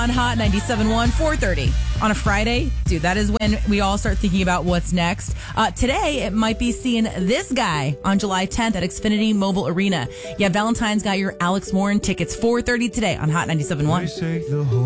on Hot 97.1, 4:30 on a Friday. Dude, that is when we all start thinking about what's next. Today, it might be seeing this guy on July 10th at Xfinity Mobile Arena. Yeah, Valentine's got your Alex Warren tickets, 4:30 today on Hot 97.1.